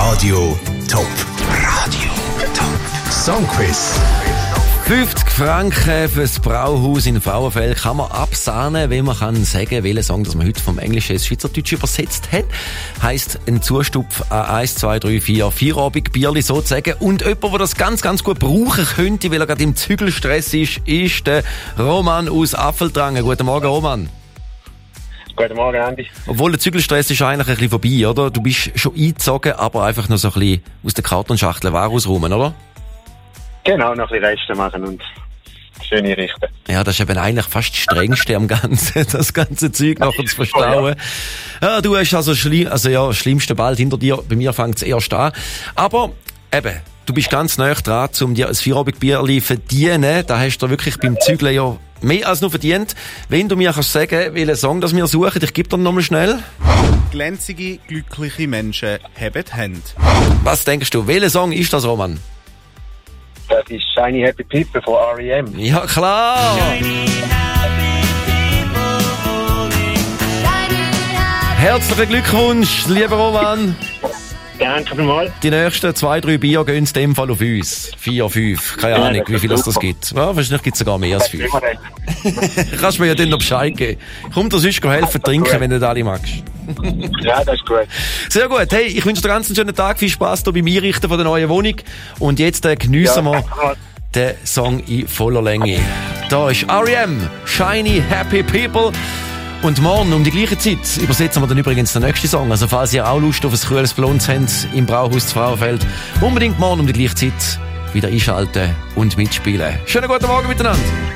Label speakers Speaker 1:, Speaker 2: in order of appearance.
Speaker 1: Radio Top. Radio Top. Songquiz.
Speaker 2: 50 Franken fürs Brauhaus in Frauenfeld kann man absahnen, wenn man kann sagen, welchen Song das man heute vom Englischen ins Schweizerdeutsche übersetzt hat. Heisst ein Zustupf an 1, 2, 3, 4, Feierabend-Bierli sozusagen. Und jemand, der das ganz, ganz gut brauchen könnte, weil er gerade im Zügelstress ist der Roman aus Affeldrangen. Guten Morgen, Roman.
Speaker 3: Guten Morgen, Andy.
Speaker 2: Obwohl der Zügelstress ist eigentlich ein bisschen vorbei, oder? Du bist schon eingezogen, aber einfach noch so ein bisschen aus der Kartonschachtel Ware ausräumen, oder?
Speaker 3: Genau, noch ein bisschen Reste machen und schön einrichten.
Speaker 2: Ja, das ist eben eigentlich fast das Strengste am Ganzen, das ganze Zeug nachher zu verstauen. Ja, du hast also das Schlimmste bald hinter dir. Bei mir fängt es erst an. Aber eben, du bist ganz nahe dran, um dir ein Feierabendbierli zu verdienen. Da hast du wirklich beim Zügeln ja mehr als nur verdient. Wenn du mir kannst sagen, welchen Song das wir suchen, ich gebe dir nochmal schnell.
Speaker 4: Glänzige, glückliche Menschen haben Hände.
Speaker 2: Was denkst du, welcher Song ist das, Roman?
Speaker 3: Das ist Shiny Happy People von R.E.M.
Speaker 2: Ja, klar! Herzlichen Glückwunsch, lieber Roman!
Speaker 3: Danke vielmals.
Speaker 2: Die nächsten 2, 3 Bier gehen in dem Fall auf uns. 4, 5, keine Ahnung, wie viel es das gibt. Ja, wahrscheinlich gibt es sogar mehr als 5. Kannst mir ja dann noch Bescheid geben. Komm dir sonst helfen trinken, wenn du das alle magst.
Speaker 3: Ja, das ist gut.
Speaker 2: Sehr gut. Hey, ich wünsche dir einen ganz schönen Tag. Viel Spass hier beim Einrichten von der neuen Wohnung. Und jetzt geniessen wir den Song in voller Länge. Da ist R.E.M. Shiny Happy People. Und morgen um die gleiche Zeit übersetzen wir dann übrigens den nächsten Song. Also falls ihr auch Lust auf ein cooles Blondes habt im Brauhaus zu Frauenfeld, unbedingt morgen um die gleiche Zeit wieder einschalten und mitspielen. Schönen guten Morgen miteinander.